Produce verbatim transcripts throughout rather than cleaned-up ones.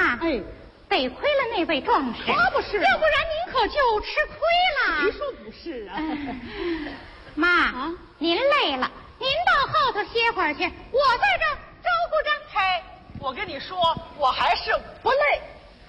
妈， 哎， 得亏了那位壮士， 他不是， 要不然您可就吃亏了。 谁说不是啊？ 妈啊， 您累了，您到后头歇会儿去，我在这儿招呼着。 嘿，我跟你说，我还是不累。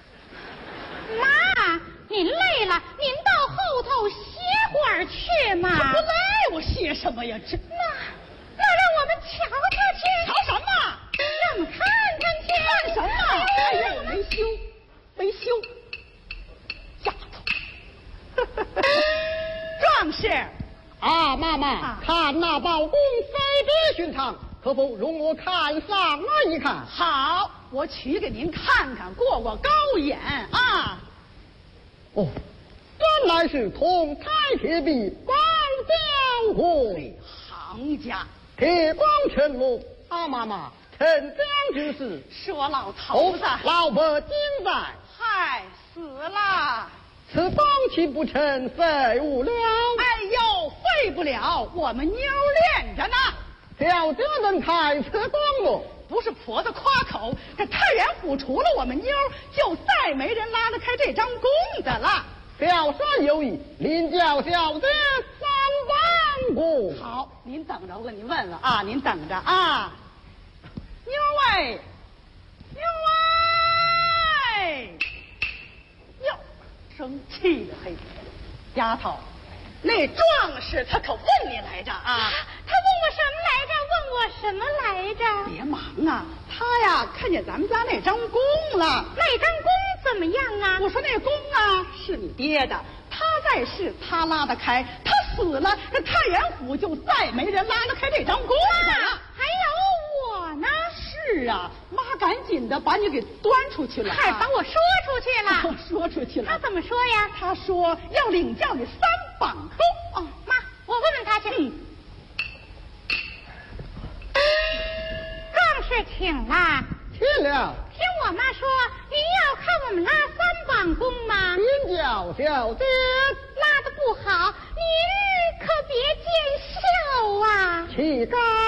妈，您累了，您到后头歇会儿去嘛。 不累，我歇什么呀？这那那让我们瞧瞧去。 瞧什么？ 让我们看看去。 看什么？哎呀，我没羞，没羞。丫头，壮士啊，妈妈， 啊看那宝弓非比寻常，可否容我看上了一看？ 好，我取给您看看，过过高眼啊。 哦，原来是铜彩铁壁，宝雕会， 行家， 铁光全露。啊，妈妈，丞相之事， 说老头子， 老伯今在， 害死了。 此东岂不成废物了？ 哎呦，废不了，我们妞练着呢。 小姐能开此光吗？ 不是婆子夸口，这太原府除了我们妞，就再没人拉得开这张弓的了。 小生有意，您叫小姐三万过。 好，您等着，我给您问问啊，您等着啊。妞哎，妞哎，哟，生气了嘿，丫头，那壮士他可问你来着啊。 他问我什么来着？问我什么来着？ 别忙啊，他呀看见咱们家那张弓了。 那张弓怎么样啊？ 我说那弓啊是你爹的，他在世他拉得开，他死了，这太原府就再没人拉得开这张弓的了。 还有我呢。 是啊，妈赶紧的把你给端出去了、啊， 还把我说出去了。 说出去了。 他怎么说呀？ 他说要领教你三榜弓。 哦，妈，我问问他去。 嗯。 壮士请了。 听了。 听我妈说，您要看我们拉三榜弓吗？ 您叫小姐拉的不好，您可别见笑啊。 岂敢